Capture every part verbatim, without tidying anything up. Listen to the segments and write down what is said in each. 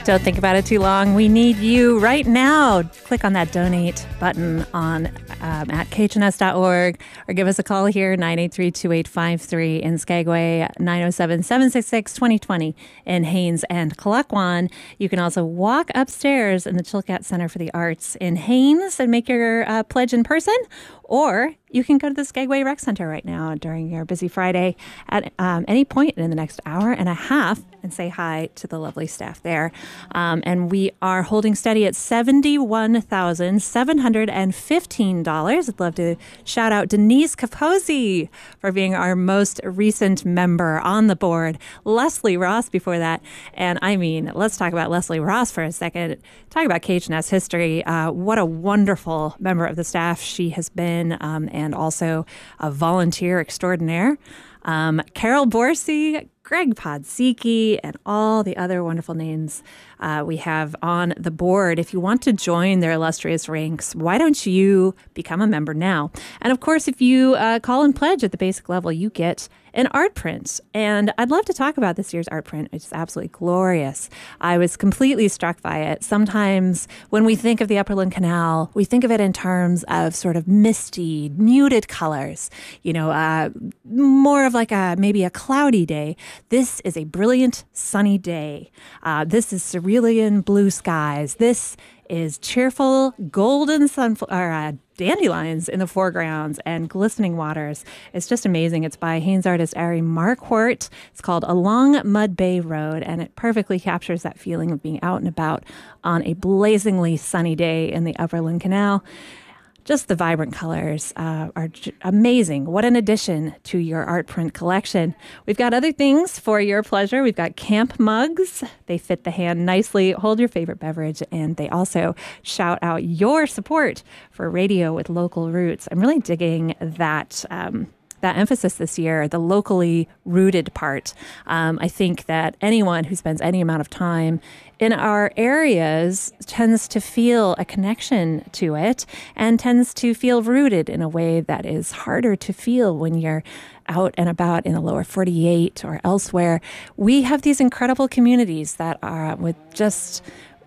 Don't think about it too long. We need you right now. Click on that donate button on um, at K H N S dot org or give us a call here, nine eight three, two eight five three in Skagway, nine oh seven, seven six six, two oh two oh in Haines and Klukwan. You can also walk upstairs in the Chilkat Center for the Arts in Haines and make your uh, pledge in person, or you can go to the Skagway Rec Center right now during your busy Friday at um, any point in the next hour and a half and say hi to the lovely staff there. Um, and we are holding steady at seventy-one thousand seven hundred fifteen dollars. I'd love to shout out Denise Capozzi for being our most recent member on the board. Leslie Ross before that. And I mean, let's talk about Leslie Ross for a second. Talk about K H N S history. Uh, what a wonderful member of the staff she has been, um, and also a volunteer extraordinaire. Um, Carol Borsey, Greg Podsecki, and all the other wonderful names uh, we have on the board. If you want to join their illustrious ranks, why don't you become a member now? And of course, if you uh, call and pledge at the basic level, you get an art print. And I'd love to talk about this year's art print, which is absolutely glorious. I was completely struck by it. Sometimes when we think of the Upperland Canal, we think of it in terms of sort of misty, muted colors, you know, uh, more of like a maybe a cloudy day. This is a brilliant sunny day. Uh, this is cerulean blue skies. This is cheerful golden sunflower uh, dandelions in the foregrounds and glistening waters. It's just amazing. It's by Haines artist Ari Marquardt. It's called Along Mud Bay Road, and it perfectly captures that feeling of being out and about on a blazingly sunny day in the Upperland Canal. Just the vibrant colors uh, are j- amazing. What an addition to your art print collection. We've got other things for your pleasure. We've got camp mugs. They fit the hand nicely, hold your favorite beverage, and they also shout out your support for radio with local roots. I'm really digging that um, that emphasis this year, the locally rooted part. Um, I think that anyone who spends any amount of time in our areas tends to feel a connection to it and tends to feel rooted in a way that is harder to feel when you're out and about in the lower forty-eight or elsewhere. We have these incredible communities that are with just...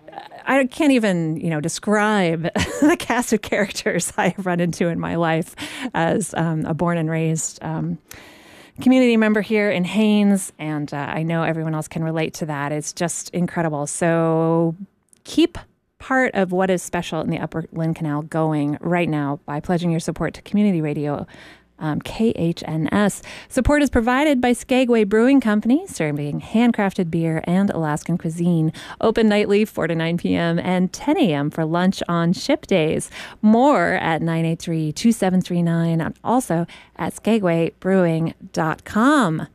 I can't even, you know, describe the cast of characters I have run into in my life as um, a born and raised um, community member here in Haines, and uh, I know everyone else can relate to that. It's just incredible. So keep part of what is special in the Upperland Canal going right now by pledging your support to community radio. Um, K H N S. Support is provided by Skagway Brewing Company, serving handcrafted beer and Alaskan cuisine. Open nightly, four to nine p.m. and ten a.m. for lunch on ship days. More at nine eight three, two seven three nine and also at skagway brewing dot com.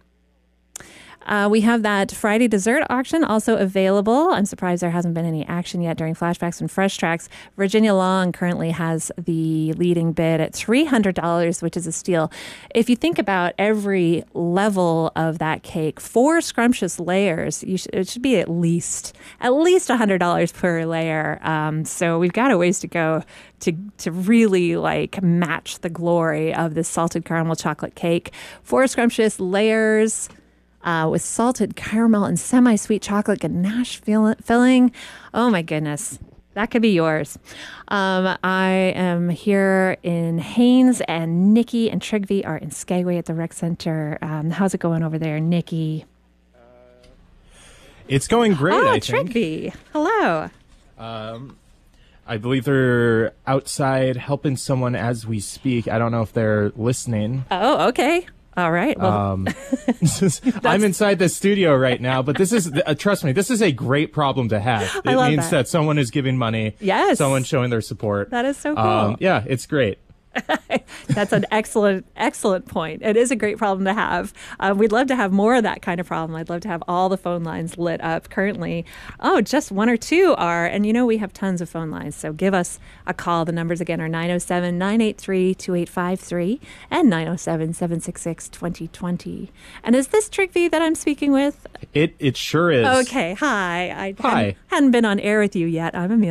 Uh, we have that Friday dessert auction also available. I'm surprised there hasn't been any action yet during Flashbacks and Fresh Tracks. Virginia Long currently has the leading bid at three hundred dollars, which is a steal. If you think about every level of that cake, four scrumptious layers, you should, it should be at least at least one hundred dollars per layer. Um, so we've got a ways to go to to really like match the glory of this salted caramel chocolate cake. Four scrumptious layers. Uh, with salted caramel and semi-sweet chocolate ganache fill- filling. Oh my goodness, that could be yours. Um, I am here in Haines, and Nikki and Trygve are in Skagway at the Rec Center. Um, how's it going over there, Nikki? Uh, it's going great, oh, I think. Trygve, hello. Um, I believe they're outside helping someone as we speak. I don't know if they're listening. Oh, okay. All right. Well, um, is, I'm inside the studio right now, but this is, uh, trust me, this is a great problem to have. It I love means that. that someone is giving money. Yes. Someone showing their support. That is so cool. Um, yeah, it's great. That's an excellent, excellent point. It is a great problem to have. Uh, we'd love to have more of that kind of problem. I'd love to have all the phone lines lit up. Currently, oh, just one or two are. And you know, we have tons of phone lines. So give us a call. The numbers again are nine oh seven, nine eight three, two eight five three and nine oh seven, seven six six, two oh two oh. And is this Trygve that I'm speaking with? It it sure is. Okay. Hi. I Hi. Hadn't, hadn't been on air with you yet. I'm Amelia.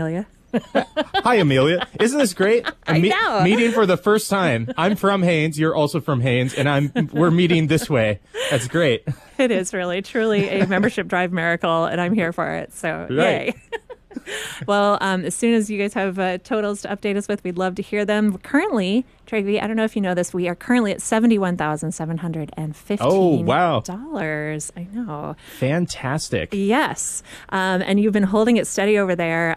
Hi, Amelia. Isn't this great? I Me- know. Meeting for the first time. I'm from Haines. You're also from Haines, and I'm we're meeting this way. That's great. It is really, truly a membership drive miracle, and I'm here for it. So, Right. yay. Well, um, as soon as you guys have uh, totals to update us with, we'd love to hear them. Currently, Trygve, I don't know if you know this, we are currently at seventy-one thousand seven hundred fifteen Oh, wow. dollars. I know. Fantastic. Yes. Um, and you've been holding it steady over there.